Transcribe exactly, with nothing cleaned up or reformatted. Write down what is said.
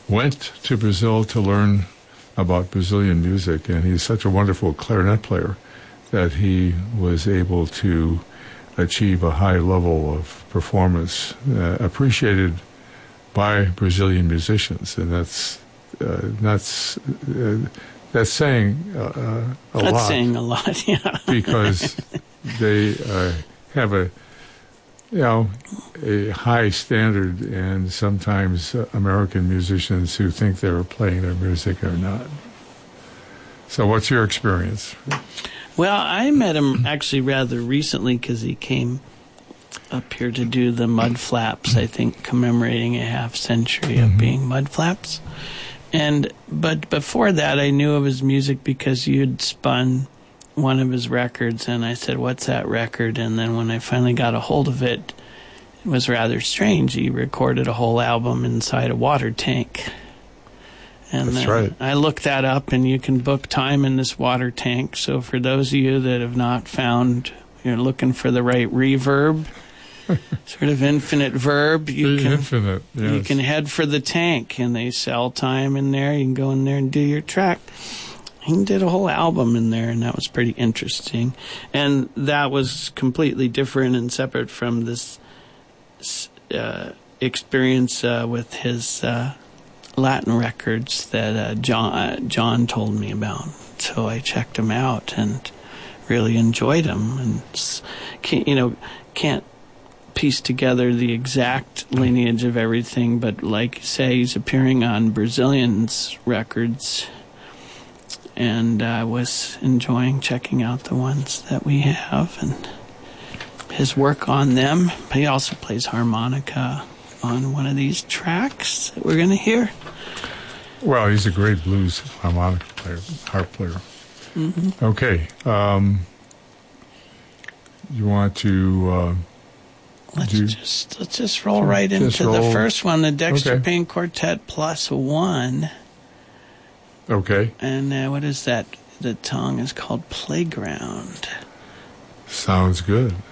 went to Brazil to learn about Brazilian music, and he's such a wonderful clarinet player that he was able to achieve a high level of performance uh, appreciated by Brazilian musicians, and that's uh, that's uh, that's saying uh, a that's lot. That's saying a lot, yeah. Because they uh, have a you know a high standard, and sometimes uh, American musicians who think they're playing their music are not. So, what's your experience? Well, I met him actually rather recently because he came up here to do the Mud Flaps, I think, commemorating a half century of Mm-hmm. being Mud Flaps. And but before that, I knew of his music because you'd spun one of his records, and I said, "What's that record?" And then when I finally got a hold of it, it was rather strange. He recorded a whole album inside a water tank. And That's uh, right. I looked that up, and you can book time in this water tank. So for those of you that have not found, you're looking for the right reverb, sort of infinite verb, you The can infinite, yes. you can head for the tank, and they sell time in there. You can go in there and do your track. He did a whole album in there, and that was pretty interesting. And that was completely different and separate from this uh, experience uh, with his Uh, Latin records that uh, John uh, John told me about. So I checked them out and really enjoyed them. And can't, you know, can't piece together the exact lineage of everything, but like you say, he's appearing on Brazilians records, and I was enjoying checking out the ones that we have and his work on them. But he also plays harmonica on one of these tracks that we're going to hear. Well, he's a great blues harmonica player, harp player. Mm-hmm. Okay. Um, you want to... Uh, let's do, just let's just roll right just into roll. the first one, the Dexter Okay. Payne Quartet Plus One. Okay. And uh, what is that? The song is called Playground. Sounds good.